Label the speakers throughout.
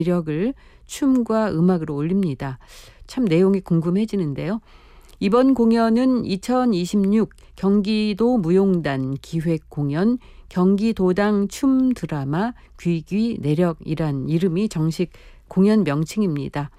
Speaker 1: 매력을 춤과 음악으로 올립니다. 참 내용이 궁금해지는데요. 이번 공연은 2026 경기도 무용단 기획 공연 경기도당 춤 드라마 귀귀 내력이란 이름이 정식 공연 명칭입니다.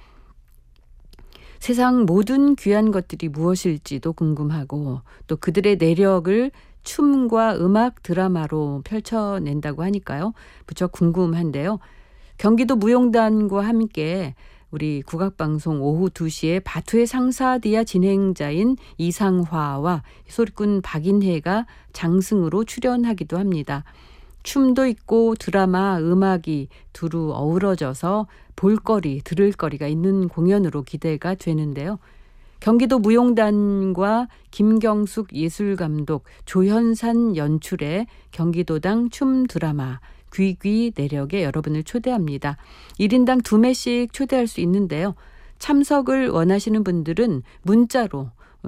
Speaker 1: 세상 모든 귀한 것들이 무엇일지도 궁금하고 또 그들의 내력을 춤과 음악 드라마로 펼쳐낸다고 하니까요. 무척 궁금한데요. 경기도 무용단과 함께 우리 국악방송 오후 2시에 바투의 상사디아 진행자인 이상화와 소리꾼 박인혜가 장승으로 출연하기도 합니다. 춤도 있고 드라마, 음악이 두루 어우러져서 볼거리, 들을거리가 있는 공연으로 기대가 되는데요. 경기도 무용단과 김경숙 예술감독, 조현산 연출의 경기도당 춤 드라마 귀귀 내력에 여러분을 초대합니다. 1인당 2매씩 초대할 수 있는데요. 참석을 원하시는 분들은 문자로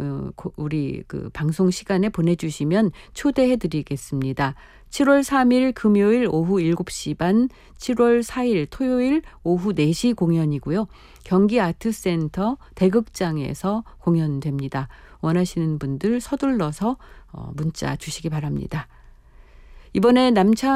Speaker 1: 우리 방송 시간에 보내주시면 초대해드리겠습니다. 7월 3일 금요일 오후 7시 반, 7월 4일 토요일 오후 4시 공연이고요. 경기 아트센터 대극장에서 공연됩니다. 원하시는 분들 서둘러서 문자 주시기 바랍니다. 이번에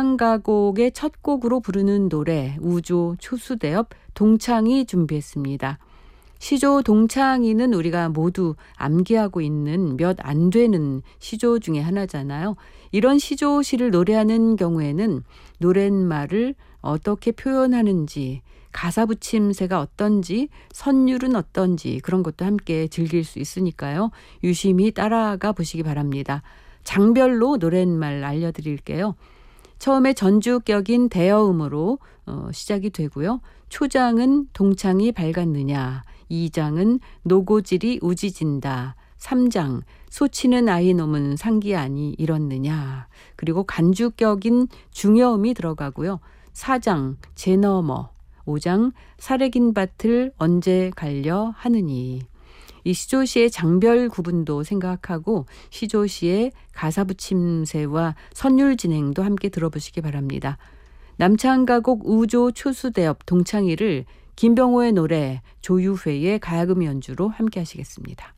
Speaker 1: 남창가곡의 첫 곡으로 부르는 노래 우조 초수대업 동창이 준비했습니다. 시조 동창이는 우리가 모두 암기하고 있는 몇 안 되는 시조 중에 하나잖아요. 이런 시조시를 노래하는 경우에는 노랫말을 어떻게 표현하는지, 가사 붙임새가 어떤지, 선율은 어떤지 그런 것도 함께 즐길 수 있으니까요. 유심히 따라가 보시기 바랍니다. 장별로 노랫말 알려드릴게요. 처음에 전주격인 대여음으로 시작이 되고요. 초장은 동창이 밝았느냐, 2장은 노고질이 우지진다, 3장 소치는 아이놈은 상기아니 이렇느냐, 그리고 간주격인 중여음이 들어가고요. 4장 제너머, 5장 사래긴 밭을 언제 갈려 하느니. 이 시조시의 장별 구분도 생각하고 시조시의 가사 붙임새와 선율 진행도 함께 들어보시기 바랍니다. 남창가곡 우조 초수대업 동창이를 김병호의 노래 조유회의 가야금 연주로 함께 하시겠습니다.